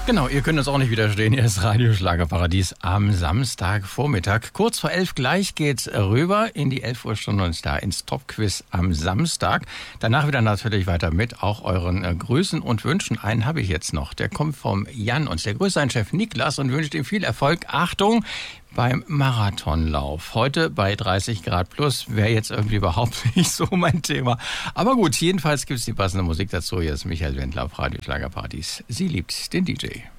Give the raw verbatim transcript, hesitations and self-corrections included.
Genau, ihr könnt uns auch nicht widerstehen. Hier ist Radio Schlagerparadies am Samstagvormittag. Kurz vor elf gleich geht's rüber in die elf Uhr Stunde und da ins Top-Quiz am Samstag. Danach wieder natürlich weiter mit auch euren äh, Grüßen und Wünschen. Einen habe ich jetzt noch. Der kommt vom Jan und der grüßt seinen Chef Niklas und wünscht ihm viel Erfolg. Achtung! Beim Marathonlauf. Heute bei dreißig Grad plus wäre jetzt irgendwie überhaupt nicht so mein Thema. Aber gut, jedenfalls gibt es die passende Musik dazu. Hier ist Michael Wendler auf Radio Schlagerparadies. Sie liebt den D J.